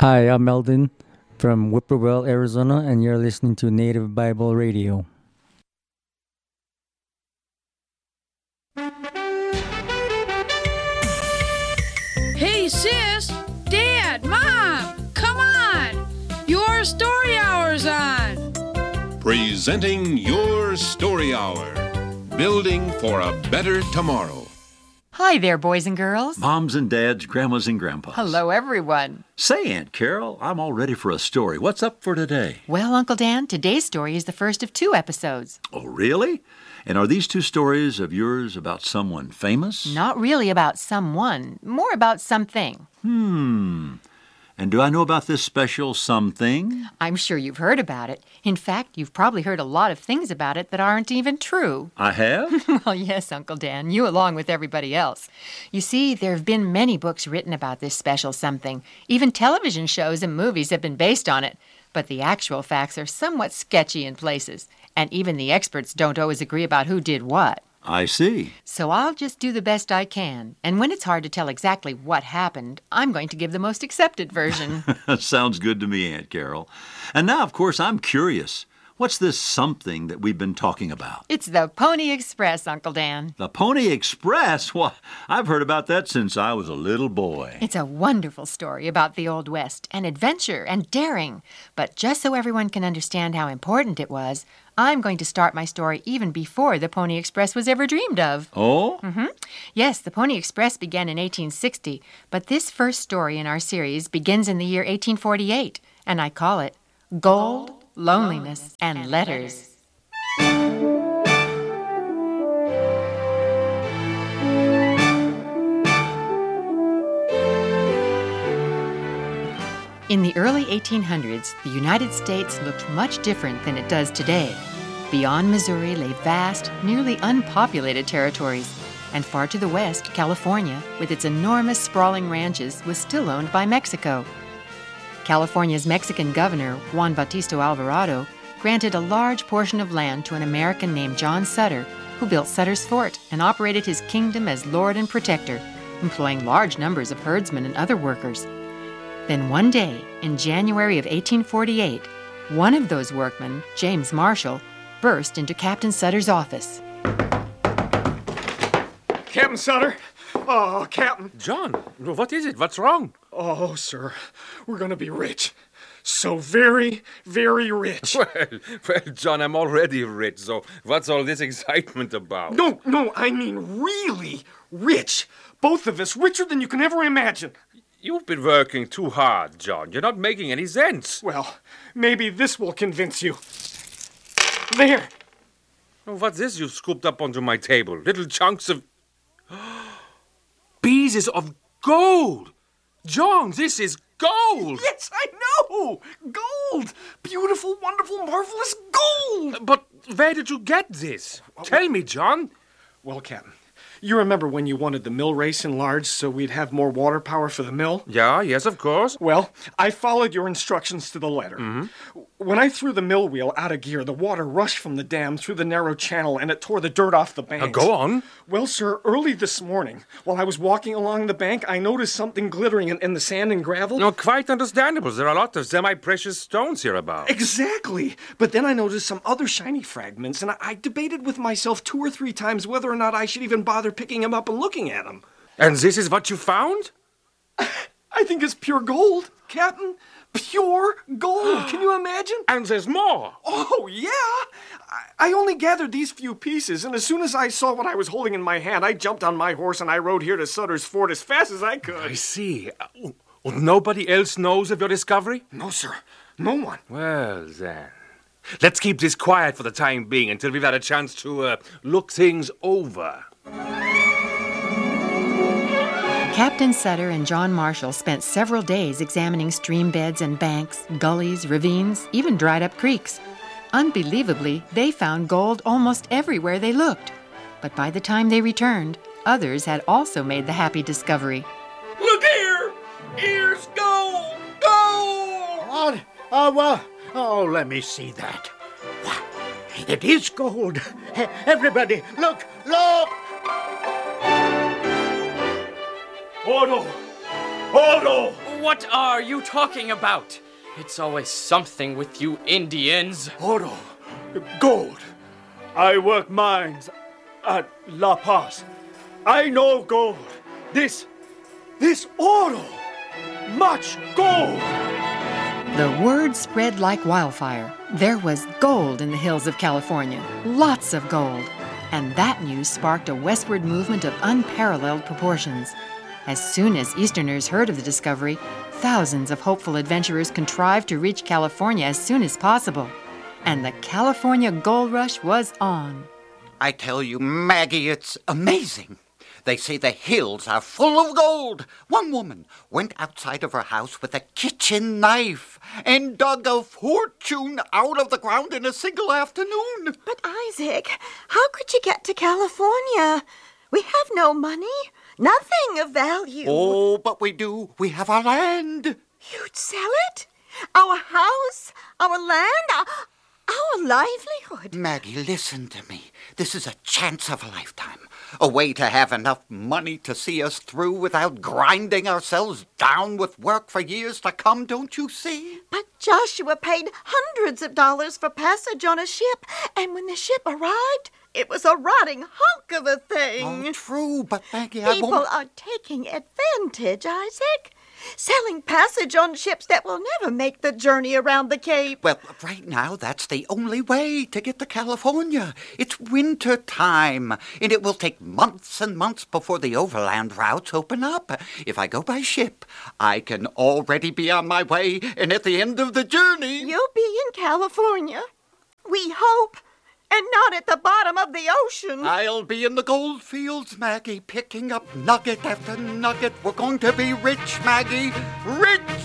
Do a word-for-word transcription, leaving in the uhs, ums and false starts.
Hi, I'm Meldon from Whippoorwill, Arizona, and you're listening to Native Bible Radio. Hey, sis! Dad! Mom! Come on! Your story hour's on! Presenting Your Story Hour. Building for a better tomorrow. Hi there, boys and girls. Moms and dads, grandmas and grandpas. Hello, everyone. Say, Aunt Carol, I'm all ready for a story. What's up for today? Well, Uncle Dan, today's story is the first of two episodes. Oh, really? And are these two stories of yours about someone famous? Not really about someone, more about something. Hmm. And do I know about this special something? I'm sure you've heard about it. In fact, you've probably heard a lot of things about it that aren't even true. I have? Well, yes, Uncle Dan, you along with everybody else. You see, there have been many books written about this special something. Even television shows and movies have been based on it. But the actual facts are somewhat sketchy in places. And even the experts don't always agree about who did what. I see. So I'll just do the best I can. And when it's hard to tell exactly what happened, I'm going to give the most accepted version. Sounds good to me, Aunt Carol. And now, of course, I'm curious. What's this something that we've been talking about? It's the Pony Express, Uncle Dan. The Pony Express? Well, I've heard about that since I was a little boy. It's a wonderful story about the Old West and adventure and daring. But just so everyone can understand how important it was, I'm going to start my story even before the Pony Express was ever dreamed of. Oh? Mm-hmm. Yes, the Pony Express began in eighteen sixty, but this first story in our series begins in the year eighteen forty-eight, and I call it Gold, Loneliness, and Letters. In the early eighteen hundreds, the United States looked much different than it does today. Beyond Missouri lay vast, nearly unpopulated territories, and far to the west, California, with its enormous sprawling ranches, was still owned by Mexico. California's Mexican governor, Juan Bautista Alvarado, granted a large portion of land to an American named John Sutter, who built Sutter's Fort and operated his kingdom as lord and protector, employing large numbers of herdsmen and other workers. Then one day, in January of eighteen forty-eight, one of those workmen, James Marshall, burst into Captain Sutter's office. Captain Sutter? Oh, Captain. John, what is it? What's wrong? Oh, sir, we're going to be rich. So very, very rich. Well, well, John, I'm already rich, so what's all this excitement about? No, no, I mean really rich. Both of us, richer than you can ever imagine. You've been working too hard, John. You're not making any sense. Well, maybe this will convince you. There. Oh, what's this you've scooped up onto my table? Little chunks of... pieces of gold! John, this is gold! Yes, I know! Gold! Beautiful, wonderful, marvelous gold! But where did you get this? Tell me, John. Well, Captain, you remember when you wanted the mill race enlarged so we'd have more water power for the mill? Yeah, yes, of course. Well, I followed your instructions to the letter. Mm-hmm. When I threw the mill wheel out of gear, the water rushed from the dam through the narrow channel and it tore the dirt off the banks. Uh, go on. Well, sir, early this morning, while I was walking along the bank, I noticed something glittering in, in the sand and gravel. No, quite understandable. There are a lot of semi-precious stones here about. Exactly. But then I noticed some other shiny fragments, and I, I debated with myself two or three times whether or not I should even bother picking them up and looking at them. And this is what you found? I think it's pure gold, Captain. Pure gold. Can you imagine? And there's more. Oh, yeah. I, I only gathered these few pieces, and as soon as I saw what I was holding in my hand, I jumped on my horse and I rode here to Sutter's Fort as fast as I could. I see. Uh, nobody else knows of your discovery? No, sir. No one. Well, then. Let's keep this quiet for the time being until we've had a chance to uh, look things over. Captain Sutter and John Marshall spent several days examining stream beds and banks, gullies, ravines, even dried-up creeks. Unbelievably, they found gold almost everywhere they looked. But by the time they returned, others had also made the happy discovery. Look here! Here's gold! Gold! What? Oh, well, oh, let me see that. What? It is gold. Everybody, look, look! Oh, no. Oro! What are you talking about? It's always something with you Indians. Oro. Gold. I work mines at La Paz. I know gold. This, this oro. Much gold. The word spread like wildfire. There was gold in the hills of California, lots of gold. And that news sparked a westward movement of unparalleled proportions. As soon as Easterners heard of the discovery, thousands of hopeful adventurers contrived to reach California as soon as possible. And the California gold rush was on. I tell you, Maggie, it's amazing. They say the hills are full of gold. One woman went outside of her house with a kitchen knife and dug a fortune out of the ground in a single afternoon. But, Isaac, how could you get to California? We have no money, nothing of value. Oh, but we do. We have our land. You'd sell it? Our house? Our land? Our, our livelihood? Maggie, listen to me. This is a chance of a lifetime. A way to have enough money to see us through without grinding ourselves down with work for years to come, don't you see? But Joshua paid hundreds of dollars for passage on a ship, and when the ship arrived, it was a rotting hunk of a thing. Oh, true, but Maggie, I People won't... are taking advantage, Isaac. Selling passage on ships that will never make the journey around the Cape. Well, right now, that's the only way to get to California. It's winter time, and it will take months and months before the overland routes open up. If I go by ship, I can already be on my way, and at the end of the journey... You'll be in California. We hope. And not at the bottom of the ocean. I'll be in the gold fields, Maggie, picking up nugget after nugget. We're going to be rich, Maggie. Rich!